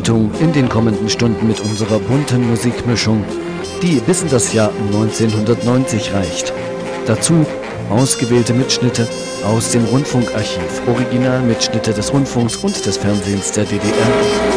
Unterhaltung in den kommenden Stunden mit unserer bunten Musikmischung, die bis in das Jahr 1990 reicht. Dazu ausgewählte Mitschnitte aus dem Rundfunkarchiv, Originalmitschnitte des Rundfunks und des Fernsehens der DDR.